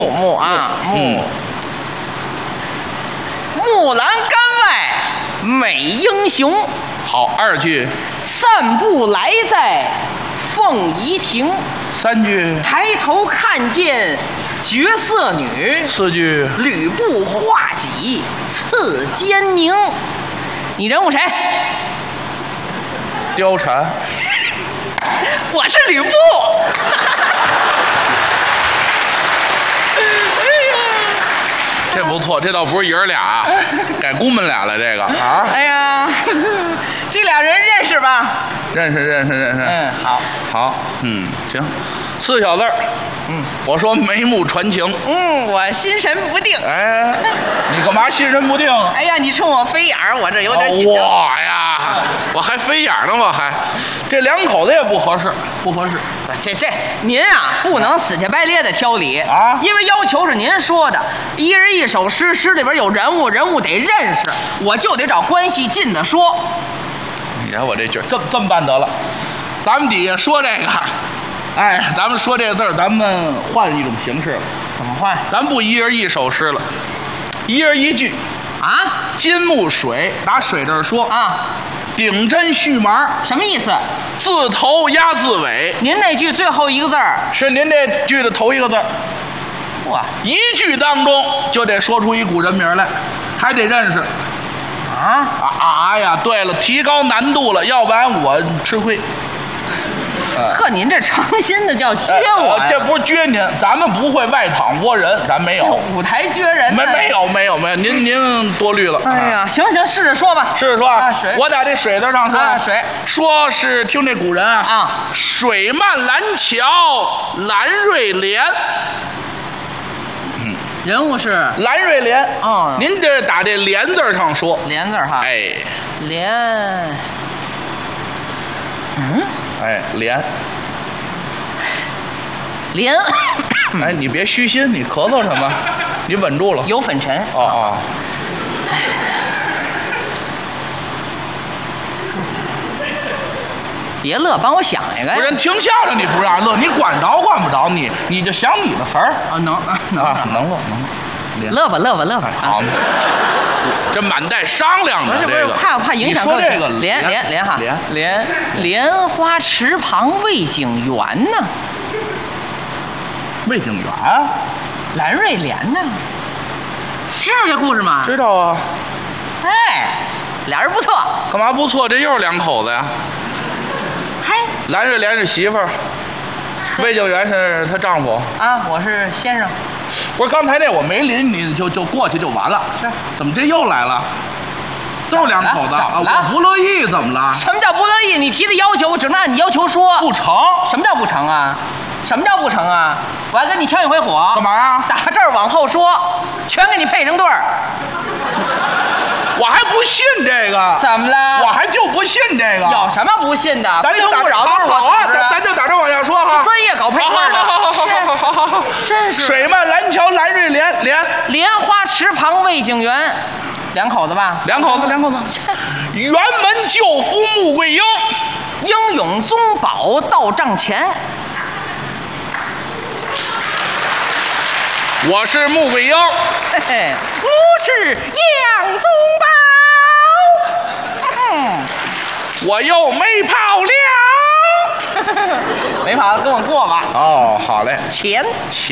木啊木。木栏杆外美英雄。 好，2句。 散步来在凤仪亭。 3句。 抬头看见绝色女。 4句。 吕布画戟刺奸宁。你人物谁？ 貂蝉。 我是吕布。 这不错，这倒不是爷儿俩，改姑们俩了。这个啊， 哎呀，这俩人认识吧？ 认识。好，行。4小字儿。我说眉目传情。 我心神不定。 哎，你干嘛心神不定？ 哎呀，你冲我飞眼儿，我这有点紧张。 我呀，我还飞眼呢，我还，这2口子也不合适。 这您啊，不能死乞白咧的挑理啊， 因为要求是您说的，一人一首诗，诗里边有人物，人物得认识，我就得找关系近的说。 你看我这句这么办得了，咱们底下说这个，哎，咱们说这个字儿，咱们换一种形式了。 怎么换？ 咱不一人一首诗了，一人一句。 啊， 金木水，打水这儿说啊， 顶针续麻， 什么意思？ 字头压字尾。 您那句最后一个字儿是您这句的头一个字。 哇， 一句当中就得说出一股人名来，还得认识。呀，对了，提高难度了，要不然我吃亏。 呵，您这诚心的叫撅我呀？ 这不是撅您，咱们不会外淌窝人，咱没有。 舞台撅人？ 没有，您多虑了。 哎呀，行，试着说吧。 试着说啊，水。我打这水字上说啊，水。 说是听这古人啊，水漫蓝桥，蓝瑞莲。 人物是蓝瑞莲。您这打这莲字上说。 莲字哈。 哎， 莲。 莲。 莲。 哎，你别虚心，你咳嗽什么？你稳住了。 有粉尘。别乐，帮我想一个。 不是人听相声你不让乐，你管着管不着你就想你的词儿啊，能乐。 乐吧。 好，这满带商量的。 不是怕影响。 你说这个莲哈，莲花池旁魏景元呢？ 魏景元， 蓝瑞莲呢？知道这故事吗？ 知道啊。 哎，俩人不错。 干嘛不错？这又是2口子呀。蓝瑞莲是媳妇儿，魏景元是她丈夫啊。我是先生。 不是刚才那我没临你就过去就完了。 是。 怎么这又来了？都是2口子啊！我不乐意，怎么了？ 什么叫不乐意？你提的要求我只能按你要求说。 不成。 什么叫不成啊？我还跟你呛一回火。 干嘛呀？ 打这儿往后说，全给你配成对儿。 我还不信这个。 怎么了？ 我还就不信这个。 有什么不信的？ 咱就打好啊，咱就打这往下说哈。 专业搞配对的。 好， 真是。 水漫蓝桥，蓝瑞莲， 莲花池旁魏景元，2口子吧？2口子。 辕门救夫穆桂英， 英勇宗保到帐前。 我是穆桂英。 我是杨宗保。 我又没跑了。 没跑跟我过吧。 好嘞。 前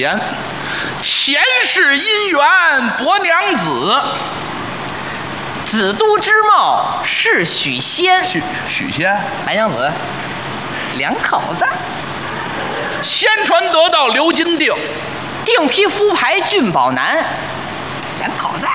世姻缘伯娘子， 子都之貌是许仙。 许仙。 白娘子，2口子。 先传得道刘金定， 定批夫牌俊宝男，2口子。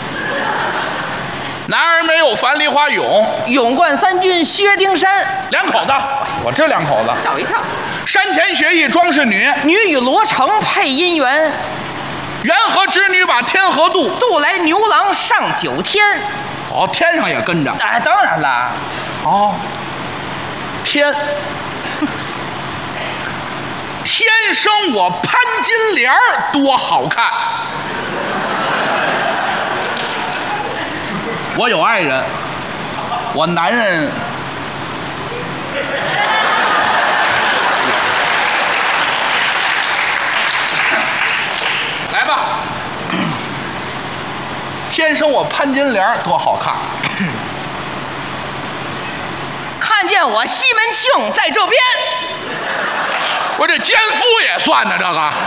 男儿没有樊梨花勇， 勇冠3军薛丁山 ，2口子。我这2口子。 吓我一跳。 山前学艺庄氏女， 女与罗成配姻缘。 缘何织女把天河渡， 渡来牛郎上9天。 天上也跟着。 哎，当然了。 天生我潘金莲多好看。我有爱人，我男人天生我潘金莲多好看。 看见我西门庆在这边， 我这奸夫也算呢，这个